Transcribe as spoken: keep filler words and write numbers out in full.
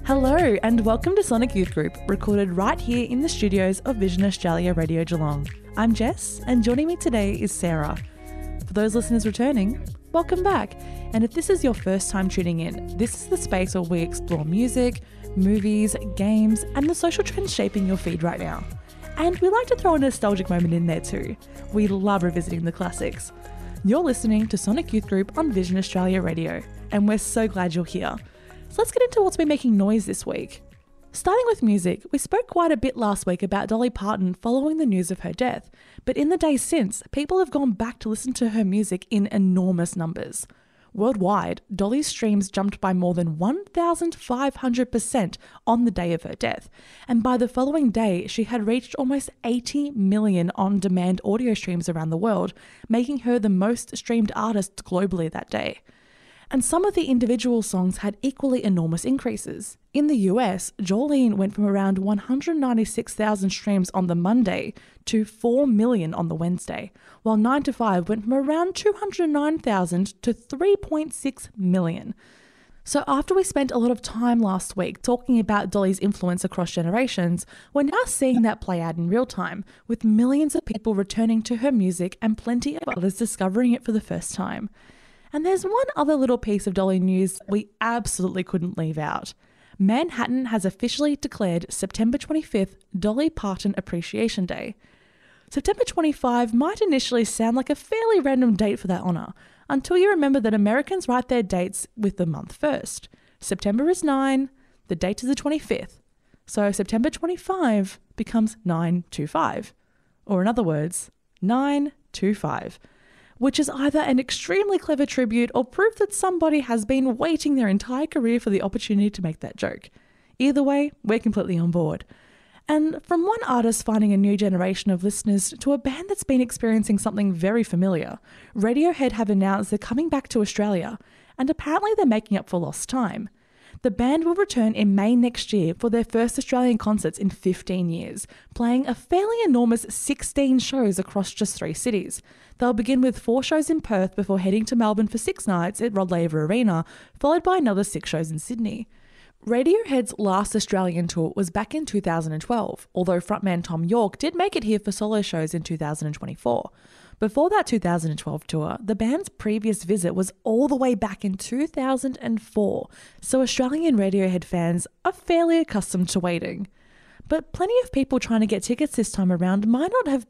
Hello and welcome to Sonic Youth Group, recorded right here in the studios of Vision Australia Radio Geelong. I'm Jess and joining me today is Sarah. For those listeners returning, welcome back. And if this is your first time tuning in, this is the space where we explore music, movies, games and the social trends shaping your feed right now. And we like to throw a nostalgic moment in there too. We love revisiting the classics. You're listening to Sonic Youth Group on Vision Australia Radio, and we're so glad you're here. So let's get into what's been making noise this week. Starting with music, we spoke quite a bit last week about Dolly Parton following the news of her death, but in the days since, people have gone back to listen to her music in enormous numbers. Worldwide, Dolly's streams jumped by more than one thousand five hundred percent on the day of her death, and by the following day, she had reached almost eighty million on-demand audio streams around the world, making her the most streamed artist globally that day. And some of the individual songs had equally enormous increases. In the U S, Jolene went from around one hundred ninety-six thousand streams on the Monday to four million on the Wednesday, while nine to five went from around two hundred nine thousand to three point six million. So after we spent a lot of time last week talking about Dolly's influence across generations, we're now seeing that play out in real time, with millions of people returning to her music and plenty of others discovering it for the first time. And there's one other little piece of Dolly news we absolutely couldn't leave out. Manhattan has officially declared September twenty-fifth Dolly Parton Appreciation Day. September twenty-fifth might initially sound like a fairly random date for that honour, until you remember that Americans write their dates with the month first. September is nine, the date is the twenty-fifth. So September twenty-fifth becomes nine two five. Or in other words, nine two five. Which is either an extremely clever tribute or proof that somebody has been waiting their entire career for the opportunity to make that joke. Either way, we're completely on board. And from one artist finding a new generation of listeners to a band that's been experiencing something very familiar, Radiohead have announced they're coming back to Australia, and apparently they're making up for lost time. The band will return in May next year for their first Australian concerts in fifteen years, playing a fairly enormous sixteen shows across just three cities. They'll begin with four shows in Perth before heading to Melbourne for six nights at Rod Laver Arena, followed by another six shows in Sydney. Radiohead's last Australian tour was back in two thousand twelve, although frontman Tom York did make it here for solo shows in two thousand twenty-four. Before that two thousand twelve tour, the band's previous visit was all the way back in two thousand four, so Australian Radiohead fans are fairly accustomed to waiting. But plenty of people trying to get tickets this time around might not have